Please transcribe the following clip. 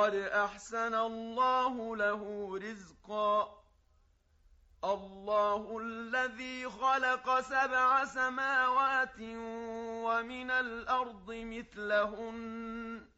قد أحسن الله له رزقا. الله الذي خلق 7 سماوات ومن الأرض مثلهن